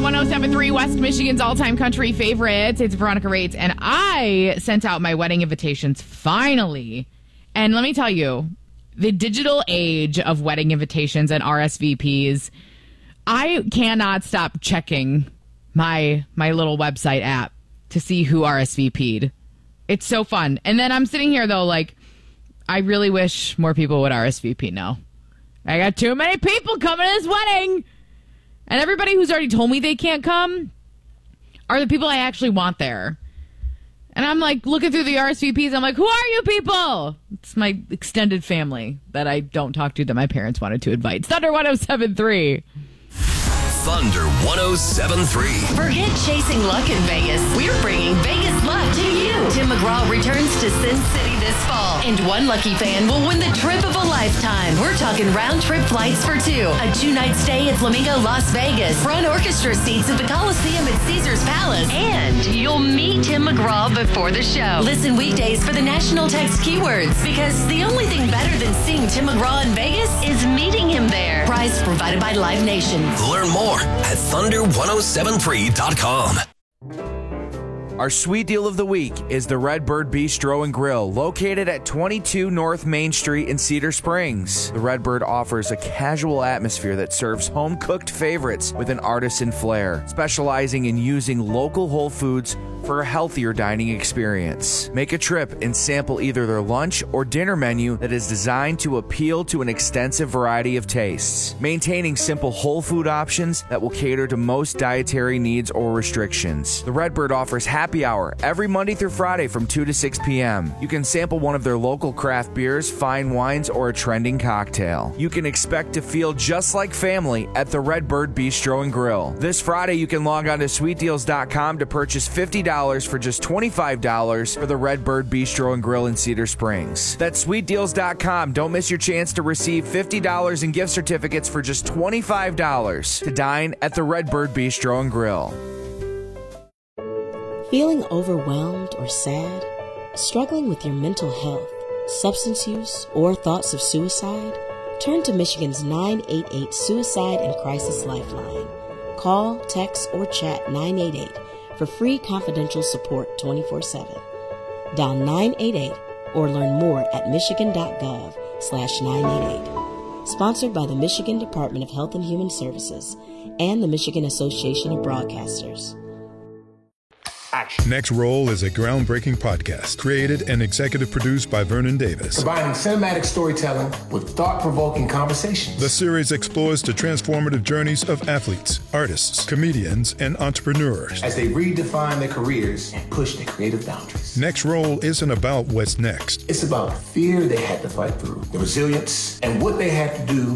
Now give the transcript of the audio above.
107.3, West Michigan's all-time country favorites. It's Veronica Rates, and I sent out my wedding invitations finally. And let me tell you, the digital age of wedding invitations and RSVPs, I cannot stop checking my little website app to see who RSVP'd. It's so fun. And then I'm sitting here, though, like, I really wish more people would RSVP now. I got too many people coming to this wedding. And everybody who's already told me they can't come are the people I actually want there. And I'm like looking through the RSVPs. I'm like, who are you people? It's my extended family that I don't talk to that my parents wanted to invite. It's Thunder 107.3. Thunder 107.3. Forget chasing luck in Vegas. We're bringing Vegas luck to you. Tim McGraw returns to Sin City this fall, and one lucky fan will win the trip of a lifetime. We're talking round-trip flights for two, a 2-night stay at Flamingo Las Vegas, front orchestra seats at the Coliseum at Caesars Palace, and you'll meet Tim McGraw before the show. Listen weekdays for the national text keywords, because the only thing better than seeing Tim McGraw in Vegas is meeting him there. Prize provided by Live Nation. Learn more at thunder1073.com. Our sweet deal of the week is the Redbird Bistro and Grill, located at 22 North Main Street in Cedar Springs. The Redbird offers a casual atmosphere that serves home-cooked favorites with an artisan flair, specializing in using local whole foods for a healthier dining experience. Make a trip and sample either their lunch or dinner menu that is designed to appeal to an extensive variety of tastes, maintaining simple whole food options that will cater to most dietary needs or restrictions. The Redbird offers happy hour every Monday through Friday from 2 to 6 p.m. You can sample one of their local craft beers, fine wines, or a trending cocktail. You can expect to feel just like family at the Redbird Bistro and Grill. This Friday, you can log on to sweetdeals.com to purchase $50 for just $25 for the Redbird Bistro and Grill in Cedar Springs. That's sweetdeals.com. Don't miss your chance to receive $50 in gift certificates for just $25 to dine at the Redbird Bistro and Grill. Feeling overwhelmed or sad? Struggling with your mental health, substance use, or thoughts of suicide? Turn to Michigan's 988 Suicide and Crisis Lifeline. Call, text, or chat 988 for free confidential support 24/7. Dial 988 or learn more at michigan.gov/988. Sponsored by the Michigan Department of Health and Human Services and the Michigan Association of Broadcasters. Action. Next Roll is a groundbreaking podcast created and executive produced by Vernon Davis. Combining cinematic storytelling with thought-provoking conversations. The series explores the transformative journeys of athletes, artists, comedians, and entrepreneurs as they redefine their careers and push their creative boundaries. Next Roll isn't about what's next. It's about the fear they had to fight through, the resilience, and what they had to do